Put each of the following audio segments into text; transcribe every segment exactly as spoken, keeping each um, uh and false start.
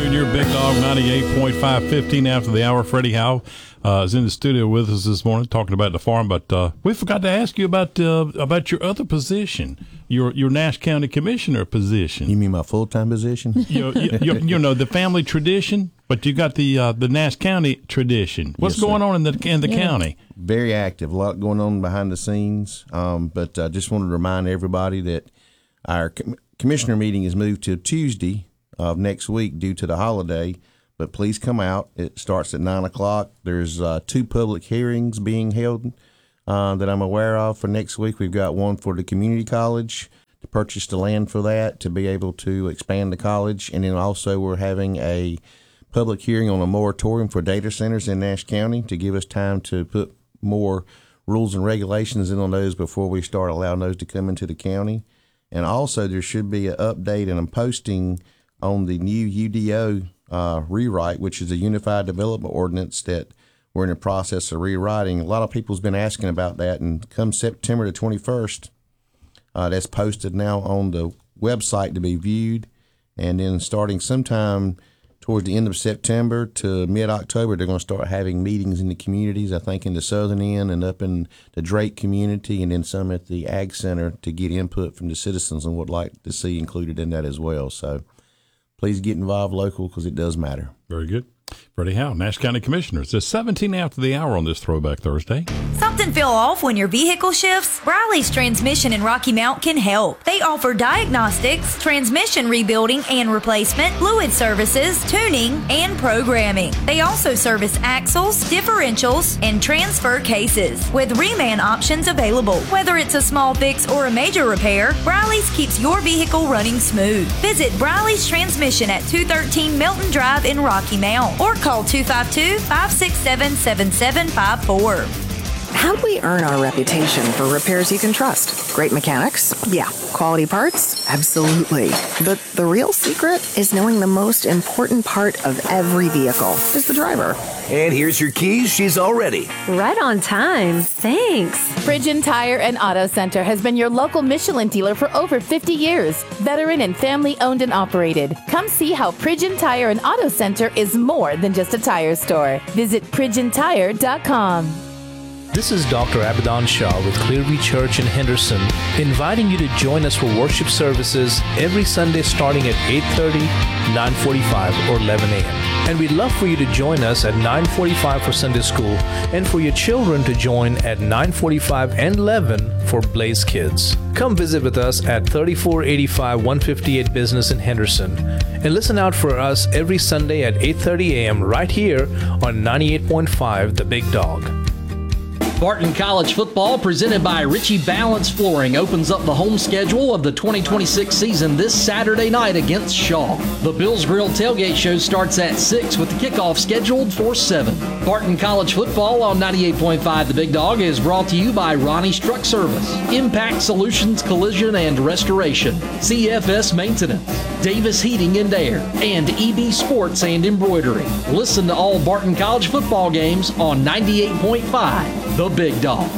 and your Big Dog ninety-eight point five, fifteen after the hour. Freddie Howe uh, is in the studio with us this morning talking about the farm, but uh, we forgot to ask you about uh, about your other position, your your Nash County Commissioner position. You mean my full-time position? you, you, you, you know, the family tradition, but you got the uh, the Nash County tradition. What's Yes, going sir. on in the in the Yeah. county? Very active, a lot going on behind the scenes, um, but I just wanted to remind everybody that our com- commissioner meeting is moved to Tuesday of next week due to the holiday, but please come out. It starts at nine o'clock. There's uh, two public hearings being held uh, that I'm aware of for next week. We've got one for the community college to purchase the land for that, to be able to expand the college, and then also we're having a public hearing on a moratorium for data centers in Nash County to give us time to put more rules and regulations in on those before we start allowing those to come into the county. And also there should be an update and a posting on the new U D O uh, rewrite, which is a Unified Development Ordinance that we're in the process of rewriting. A lot of people's been asking about that, and come September the twenty-first, uh, that's posted now on the website to be viewed. And then starting sometime towards the end of September to mid-October, they're going to start having meetings in the communities, I think in the southern end and up in the Drake community, and then some at the Ag Center to get input from the citizens and would like to see included in that as well. So please get involved local because it does matter. Very good. Freddie Howe, Nash County Commissioner. It's seventeen after the hour on this Throwback Thursday. Something fell off when your vehicle shifts? Briley's Transmission in Rocky Mount can help. They offer diagnostics, transmission rebuilding and replacement, fluid services, tuning, and programming. They also service axles, differentials, and transfer cases, with reman options available. Whether it's a small fix or a major repair, Briley's keeps your vehicle running smooth. Visit Briley's Transmission at two thirteen Milton Drive in Rocky Mount, or call two five two, five six seven, seven seven five four. How do we earn our reputation for repairs you can trust? Great mechanics? Yeah. Quality parts? Absolutely. But the real secret is knowing the most important part of every vehicle is the driver. And here's your keys. She's all ready. Right on time. Thanks. Pridgeon Tire and Auto Center has been your local Michelin dealer for over fifty years. Veteran and family owned and operated. Come see how Pridgeon Tire and Auto Center is more than just a tire store. Visit pridgeon tire dot com. This is Doctor Abaddon Shaw with Clearview Church in Henderson, inviting you to join us for worship services every Sunday starting at eight thirty, nine forty-five, or eleven a.m. And we'd love for you to join us at nine forty-five for Sunday school, and for your children to join at nine forty-five and eleven for Blaze Kids. Come visit with us at thirty-four eighty-five one fifty-eight Business in Henderson, and listen out for us every Sunday at eight thirty a.m. right here on ninety-eight point five The Big Dog. Barton College football, presented by Ritchie Balance Flooring, opens up the home schedule of the twenty twenty-six season this Saturday night against Shaw. The Bills Grill tailgate show starts at six with the kickoff scheduled for seven. Barton College football on ninety-eight point five The Big Dog is brought to you by Ronnie's Truck Service, Impact Solutions Collision and Restoration, C F S Maintenance, Davis Heating and Air, and E B Sports and Embroidery. Listen to all Barton College football games on ninety-eight point five The Big Dog.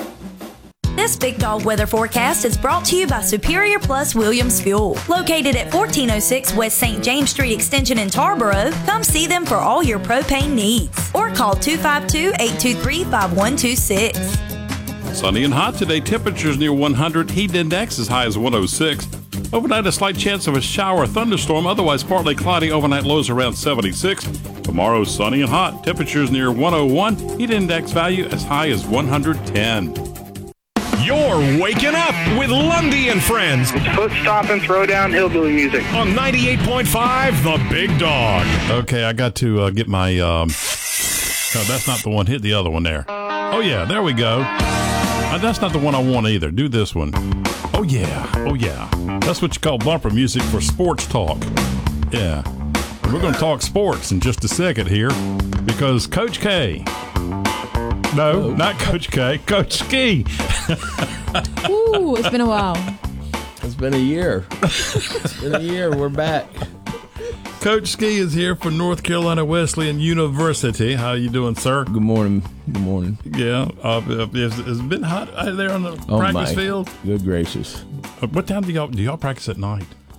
This Big Dog weather forecast is brought to you by Superior Plus Williams Fuel. Located at fourteen oh six West Saint James Street Extension in Tarboro, come see them for all your propane needs. Or call two five two, eight two three, five one two six. Sunny and hot today. Temperatures near one hundred. Heat index as high as one oh six. Overnight, a slight chance of a shower or thunderstorm. Otherwise, partly cloudy. Overnight lows around seventy-six. Tomorrow, sunny and hot. Temperatures near one oh one. Heat index value as high as one hundred ten. You're waking up with Lundy and Friends. It's foot stomp and throw down hillbilly music. On ninety-eight point five, The Big Dog. Okay, I got to uh, get my... Um... No, that's not the one. Hit the other one there. Oh, yeah, there we go. Uh, that's not the one I want either. Do this one. Oh, yeah. Oh, yeah. That's what you call bumper music for sports talk. Yeah. We're going to talk sports in just a second here because Coach K... No, oh. not Coach K. Coach Ski. Ooh, it's been a while. It's been a year. It's been a year. We're back. Coach Ski is here for North Carolina Wesleyan University. How you doing, sir? Good morning. Good morning. Yeah. Uh, it's, it's been hot out there on the oh practice my. field. Good gracious. Uh, what time do y'all do y'all practice at night?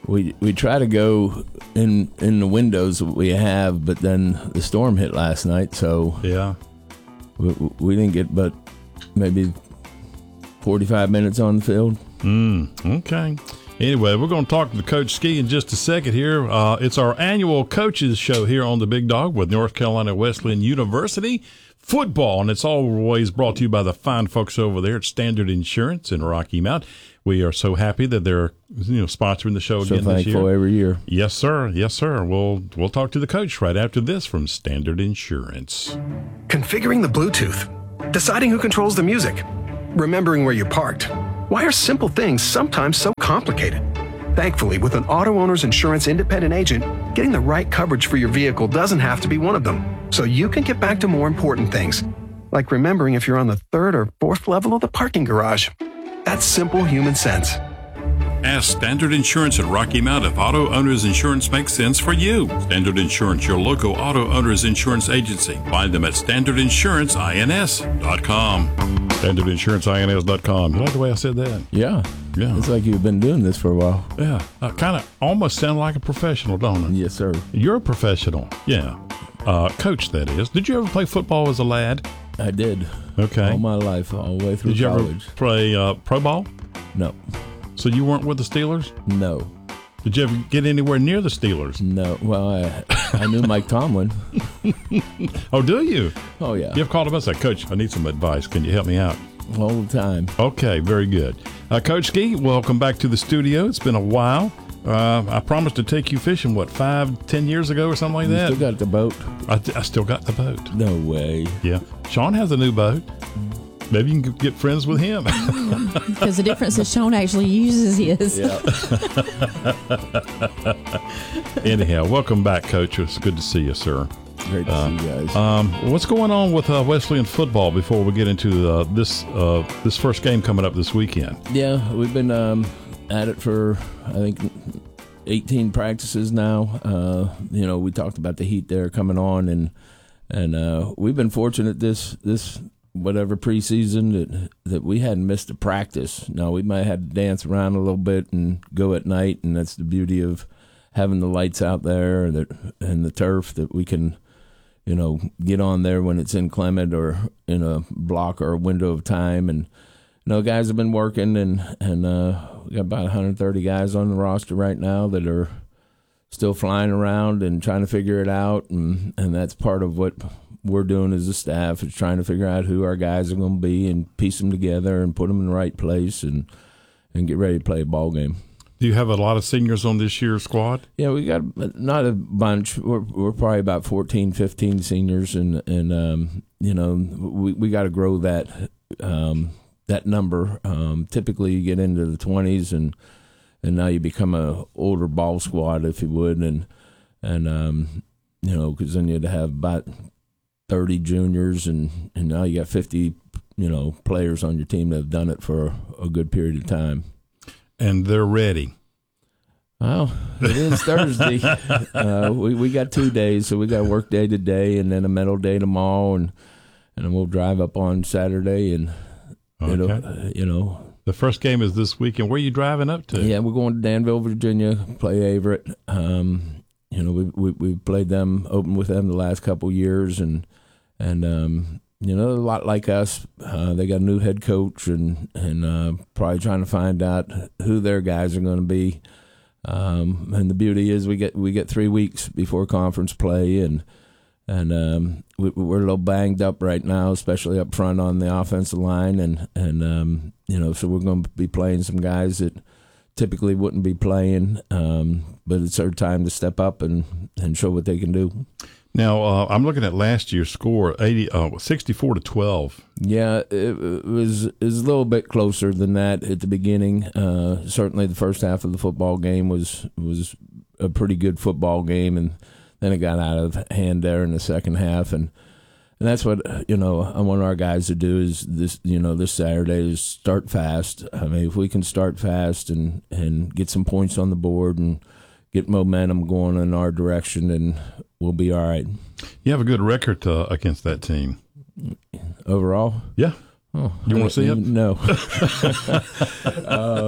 we we try to go in in the windows that we have, but then the storm hit last night, so yeah, we, we didn't get but maybe forty-five minutes on the field. Mm, okay. Anyway, we're going to talk to Coach Ski in just a second here. Uh, it's our annual coaches show here on the Big Dog with North Carolina Wesleyan University football, and it's always brought to you by the fine folks over there at Standard Insurance in Rocky Mount. We are so happy that they're you know sponsoring the show so again this year. So thankful every year. Yes, sir. Yes, sir. We'll we'll talk to the coach right after this from Standard Insurance. Configuring the Bluetooth, deciding who controls the music, remembering where you parked. Why are simple things sometimes so complicated? Thankfully, with an Auto Owners Insurance independent agent, getting the right coverage for your vehicle doesn't have to be one of them. So you can get back to more important things, like remembering if you're on the third or fourth level of the parking garage. That's simple human sense. Ask Standard Insurance at Rocky Mount if Auto Owners Insurance makes sense for you. Standard Insurance, your local Auto Owners Insurance agency. Find them at standard insurance ins dot com. standard insurance ins dot com. You like the way I said that? Yeah. Yeah. It's like you've been doing this for a while. Yeah. I kind of almost sound like a professional, don't I? Yes, sir. You're a professional. Yeah. Uh, coach, that is. Did you ever play football as a lad? I did. Okay. All my life, all the way through Did you college. ever play uh, pro ball? No. So you weren't with the Steelers? No. Did you ever get anywhere near the Steelers? No. Well, I, I knew Mike Tomlin. Oh, do you? Oh, yeah. You ever called him and said, Coach, I need some advice. Can you help me out? All the time. Okay, very good. Uh, Coach Ski, welcome back to the studio. It's been a while. Uh, I promised to take you fishing, what, five, ten years ago or something like you that? still got the boat? I, I still got the boat. No way. Yeah. Sean has a new boat. Maybe you can get friends with him. Because the difference is Sean actually uses his. Yeah. Anyhow, welcome back, Coach. It's good to see you, sir. Great to uh, see you guys. Um, what's going on with uh, Wesleyan football before we get into uh, this uh, this first game coming up this weekend? Yeah, we've been um, at it for, I think, eighteen practices now. Uh, you know, we talked about the heat there coming on, and and uh, we've been fortunate this this whatever preseason that that we hadn't missed a practice. Now, we might have had to dance around a little bit and go at night, and that's the beauty of having the lights out there that and the turf that we can, you know, get on there when it's inclement or in a block or a window of time. And, you know, guys have been working, and, and uh, we got about one hundred thirty guys on the roster right now that are still flying around and trying to figure it out. And, and that's part of what we're doing as a staff, is trying to figure out who our guys are going to be and piece them together and put them in the right place and, and get ready to play a ball game. Do you have a lot of seniors on this year's squad? Yeah, we got not a bunch. We're we're probably about fourteen, fifteen seniors, and and um, you know we we got to grow that um, that number. Um, typically, you get into the twenties, and and now you become a older ball squad, if you would, and and um, you know because then you'd have about thirty juniors, and and now you got fifty you know players on your team that have done it for a good period of time. And they're ready. Well, it is Thursday. uh, we we got two days, so we got work day today, and then a medal day tomorrow, and and then we'll drive up on Saturday, and okay. uh, you know, the first game is this weekend. Where are you driving up to? Yeah, we're going to Danville, Virginia, play Averett. Um, you know, we we we played them, opened with them the last couple years, and and um, you know, a lot like us. Uh, they got a new head coach, and and uh, probably trying to find out who their guys are going to be. Um, and the beauty is we get we get three weeks before conference play, and and um, we, we're a little banged up right now, especially up front on the offensive line, and and um, you know, so we're going to be playing some guys that typically wouldn't be playing, um, but it's our time to step up and, and show what they can do. Now, uh, I'm looking at last year's score, eighty, uh, sixty-four to twelve. Yeah, it, it was it was a little bit closer than that at the beginning. Uh, certainly, the first half of the football game was was a pretty good football game, and then it got out of hand there in the second half, and and that's what you know I want our guys to do is this you know this Saturday is start fast. I mean, if we can start fast and and get some points on the board and get momentum going in our direction, and we'll be all right. You have a good record uh, against that team. Overall? Yeah. Oh, you want to see it? No. uh,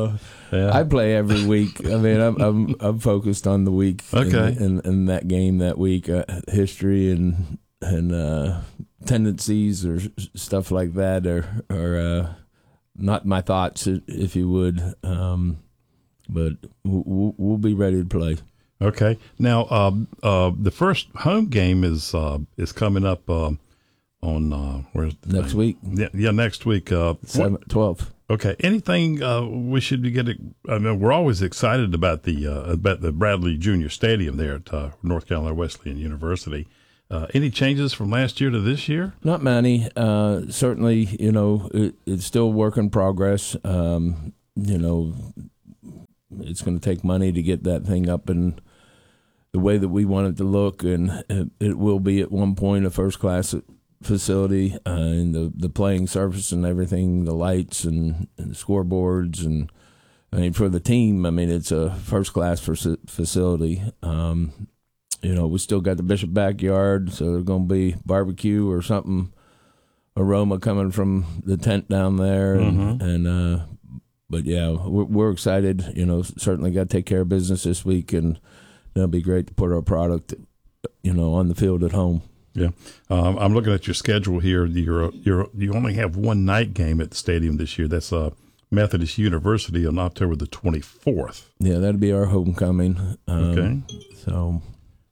Yeah. I play every week. I mean, I'm I'm, I'm focused on the week. Okay. In, in, in that game that week, uh, history and and uh, tendencies or stuff like that are are uh, not my thoughts, if you would. Um, but we'll, we'll be ready to play. Okay. Now, uh, uh, the first home game is uh, is coming up uh, on uh, where's the next thing? week. Yeah, yeah, next week. Uh, twelfth. Okay. Anything uh, we should be getting? I mean, we're always excited about the uh, about the Bradley Junior Stadium there at uh, North Carolina Wesleyan University. Uh, any changes from last year to this year? Not many. Uh, certainly, you know, it, it's still work in progress. Um, you know, it's going to take money to get that thing up and the way that we want it to look, and it, it will be at one point a first class facility, uh, and the the playing surface and everything, the lights and, and the scoreboards, and I mean for the team, I mean it's a first class facility. Um, you know, we still got the Bishop backyard, so there's going to be barbecue or something, aroma coming from the tent down there, and, Mm-hmm. and uh, but yeah, we're, we're excited. You know, certainly got to take care of business this week, and it'll be great to put our product, you know, on the field at home. Yeah, um, I'm looking at your schedule here. You're you're you only have one night game at the stadium this year. That's uh, Methodist University on October the twenty-fourth. Yeah, that'll be our homecoming. Um, Okay, so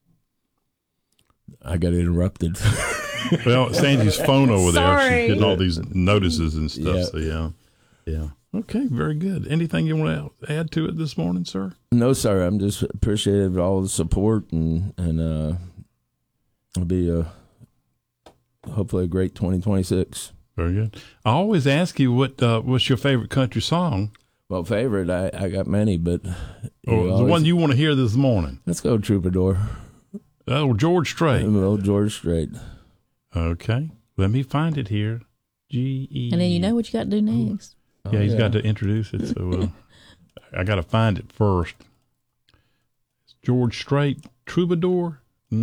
I got interrupted. Well, it's Angie's phone over there. Sorry. She's getting all these notices and stuff. Yeah. So yeah, yeah. Okay, very good. Anything you want to add to it this morning, sir? No, sir. I'm just appreciative of all the support, and and uh, it'll be a hopefully a great twenty twenty-six. Very good. I always ask you what uh, what's your favorite country song? Well, favorite, I, I got many, but you Or the always- one you want to hear this morning? Let's go Troubadour. Oh, George Strait. Old George Strait. Okay, let me find it here. G E. And then you know what you got to do next. Yeah, Oh, he's yeah. got to introduce it. So uh, I got to find it first. George Strait, Troubadour.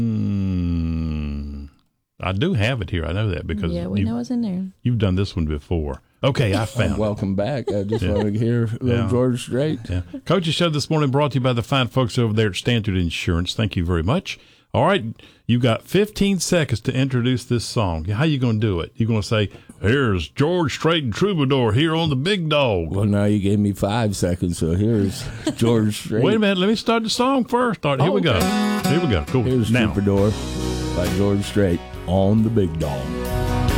Mm, I do have it here. I know that because Yeah, we you, know it's in there. you've done this one before. Okay, I found it. Welcome back. I just Yeah. want to hear little Yeah. George Strait. Yeah. Coach's Show this morning brought to you by the fine folks over there at Standard Insurance. Thank you very much. All right, you got fifteen seconds to introduce this song. How you going to do it? You going to say, here's George Strait and Troubadour here on the Big Dog. Well, now you gave me five seconds, so here's George Strait. Wait a minute. Let me start the song first. All right, here we go. Here we go. Cool. Here's Now. Troubadour by George Strait on the Big Dog.